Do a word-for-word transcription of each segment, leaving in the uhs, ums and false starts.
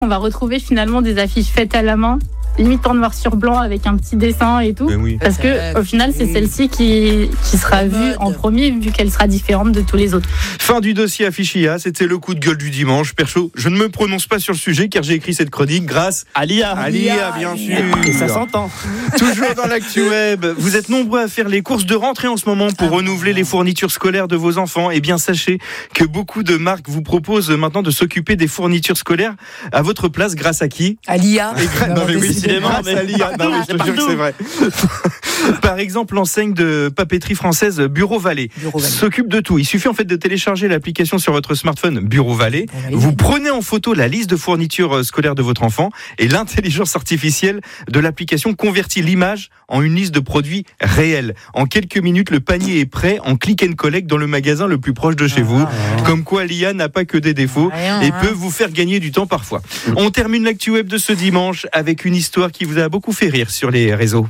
On va retrouver finalement des affiches faites à la main, limite en noir sur blanc avec un petit dessin et tout. Oui. Parce que au final, c'est celle-ci qui, qui sera vue en premier, vu qu'elle sera différente de tous les autres. Fin du dossier Affiche I A, c'était le coup de gueule du dimanche. Perso, je ne me prononce pas sur le sujet car j'ai écrit cette chronique grâce à l'I A. À l'I A, bien sûr. Et ça s'entend. Toujours dans l'actu web, vous êtes nombreux à faire les courses de rentrée en ce moment pour ah, renouveler les fournitures scolaires de vos enfants. Eh bien, sachez que beaucoup de marques vous proposent maintenant de s'occuper des fournitures scolaires à votre place grâce à qui ? À l'I A. Gra- non, mais oui, décidément, grâce mais... à l'I A. Non, mais je te jure que c'est vrai. Par exemple, l'enseigne de papeterie française Bureau Vallée Bureau Vallée. s'occupe de tout. Il suffit en fait de télécharger l'application sur votre smartphone Bureau Vallée. Vous prenez en photo la liste de fournitures scolaires de votre enfant et l'intelligence artificielle de l'application convertit l'image en une liste de produits réels. En quelques minutes, le panier est prêt en click and collect dans le magasin le plus proche de chez vous. Ah, Comme quoi, l'I A n'a pas que des défauts Rien, et hein. peut vous faire gagner du temps parfois. On termine l'actu web de ce dimanche avec une histoire qui vous a beaucoup fait rire sur les réseaux.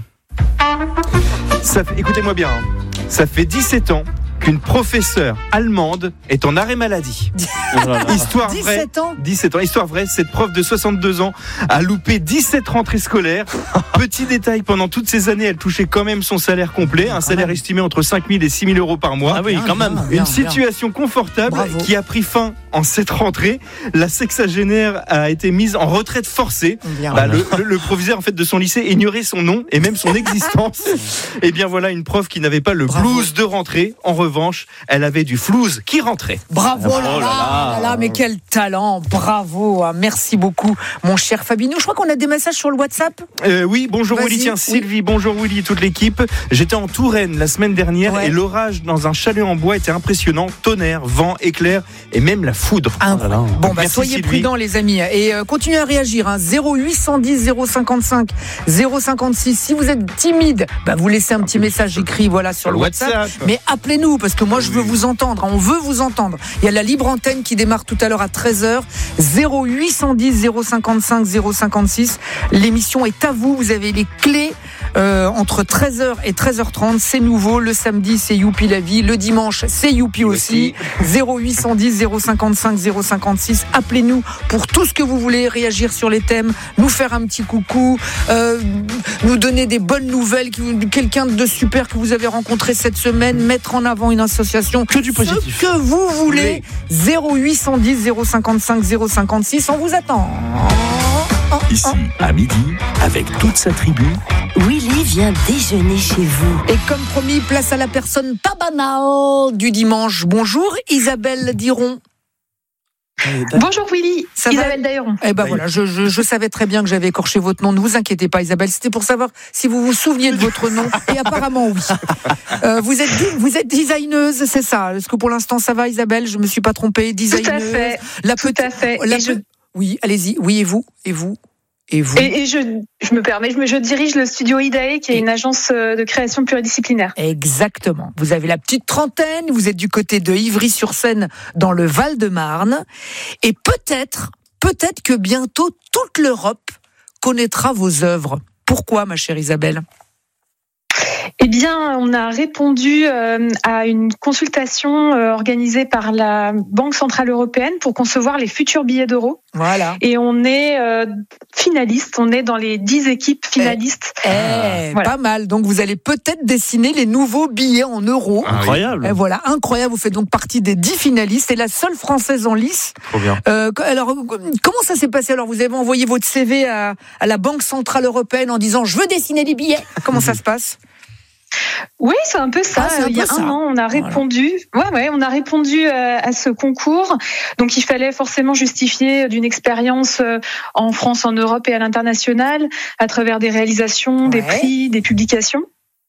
Ça fait, écoutez-moi bien, hein. Ça fait dix-sept ans qu'une professeure allemande est en arrêt maladie. Histoire vraie. dix-sept ans dix-sept ans. Histoire vraie, cette prof de soixante-deux ans a loupé dix-sept rentrées scolaires. Petit détail, pendant toutes ces années, elle touchait quand même son salaire complet, un salaire estimé entre cinq mille et six mille euros par mois. Ah oui, quand même. Une situation confortable Bravo. qui a pris fin en cette rentrée. La sexagénaire a été mise en retraite forcée. Bah, le, le, le proviseur en fait de son lycée ignorait son nom et même son existence. Et bien voilà une prof qui n'avait pas le Bravo. blues de rentrée. En revanche, elle avait du flouze qui rentrait. Bravo, oh là, là, là, là, mais quel talent, bravo, merci beaucoup, mon cher Fabino. Je crois qu'on a des messages sur le WhatsApp. Euh, oui, bonjour Vas-y, Willy, tiens, oui. Sylvie, bonjour Willy et toute l'équipe. J'étais en Touraine la semaine dernière ouais. et l'orage dans un chalet en bois était impressionnant. Tonnerre, vent, éclair et même la foudre. Incroyable. Oh bon, bah, soyez Sylvie. prudents les amis et euh, continuez à réagir. Hein. zéro huit cent dix zéro cinquante-cinq zéro cinquante-six. Si vous êtes timide, bah, vous laissez un petit message écrit voilà, sur le WhatsApp. WhatsApp. Mais appelez-nous parce que moi je veux vous entendre, on veut vous entendre. Il y a la libre antenne qui démarre tout à l'heure à treize heures, zéro huit cent dix zéro cinquante-cinq zéro cinquante-six. L'émission est à vous, vous avez les clés euh, entre treize heures et treize heures trente, c'est nouveau. Le samedi c'est Youpi la vie, le dimanche c'est Youpi aussi. zéro huit cent dix zéro cinquante-cinq zéro cinquante-six. Appelez-nous pour tout ce que vous voulez, réagir sur les thèmes, nous faire un petit coucou, euh, nous donner des bonnes nouvelles, quelqu'un de super que vous avez rencontré cette semaine, mettre en avant une association, que du positif. Ce que vous voulez. zéro huit cent dix zéro cinquante-cinq zéro cinquante-six, on vous attend. Ici, à midi, avec toute sa tribu, Willy vient déjeuner chez vous. Et comme promis, place à la personne pas banale du dimanche. Bonjour Isabelle Diron. Bonjour Willy, ça Isabelle Dailleron. Eh ben voilà, je, je, je savais très bien que j'avais écorché votre nom. Ne vous inquiétez pas, Isabelle. C'était pour savoir si vous vous souveniez de votre nom. Et apparemment oui. Euh, vous êtes vous êtes designeuse, c'est ça. Est-ce que pour l'instant ça va, Isabelle? Je me suis pas trompée. Designeuse. Tout à fait. La Tout petite, à fait. La et je... Oui, allez-y. Oui, et vous, et vous. Et, vous et, et je, je me permets, je, me, je dirige le studio Idae, qui est une agence de création pluridisciplinaire. Exactement. Vous avez la petite trentaine, vous êtes du côté de Ivry-sur-Seine, dans le Val-de-Marne. Et peut-être, peut-être que bientôt, toute l'Europe connaîtra vos œuvres. Pourquoi, ma chère Isabelle ? Eh bien, on a répondu euh, à une consultation euh, organisée par la Banque Centrale Européenne pour concevoir les futurs billets d'euros. Voilà. Et on est euh, finaliste, on est dans les dix équipes finalistes. Eh, eh voilà. Pas mal. Donc, vous allez peut-être dessiner les nouveaux billets en euros. Incroyable. Et voilà, incroyable. Vous faites donc partie des dix finalistes. C'est la seule Française en lice. Trop bien. Euh, alors, comment ça s'est passé ? Alors, vous avez envoyé votre C V à, à la Banque Centrale Européenne en disant « Je veux dessiner les billets ». Comment ça se passe ? Oui, c'est un peu ça. Ah, un il y a peu ça. un an, on a répondu. Voilà. Ouais, ouais, on a répondu euh, à ce concours. Donc, il fallait forcément justifier d'une expérience euh, en France, en Europe et à l'international, à travers des réalisations, ouais. des prix, des publications.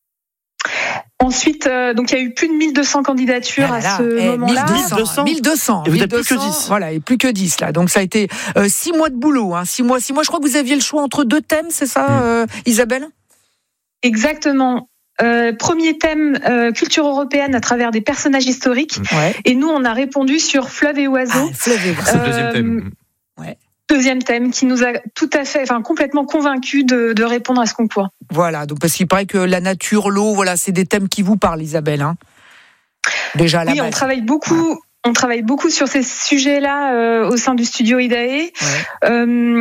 Ensuite, euh, donc il y a eu plus de mille deux cents candidatures ah là là. à ce eh, moment-là. mille deux cents mille deux cents Et vous n'êtes plus que dix. Voilà, et plus que dix là. Donc ça a été euh, six mois de boulot. Hein, six mois, six mois. Je crois que vous aviez le choix entre deux thèmes, c'est ça, mmh. euh, Isabelle ? Exactement. Euh, premier thème, euh, culture européenne à travers des personnages historiques. Ouais. Et nous, on a répondu sur Fleuve et oiseaux. Ah, Fleuve et oiseaux. C'est le deuxième thème. Ouais. Deuxième thème qui nous a tout à fait, enfin complètement convaincus de, de répondre à ce concours. Voilà, donc parce qu'il paraît que la nature, l'eau, voilà, c'est des thèmes qui vous parlent, Isabelle. Hein. Déjà à la oui, base. on travaille beaucoup. Ouais. On travaille beaucoup sur ces sujets-là euh, au sein du studio IDAE. Ouais. Euh,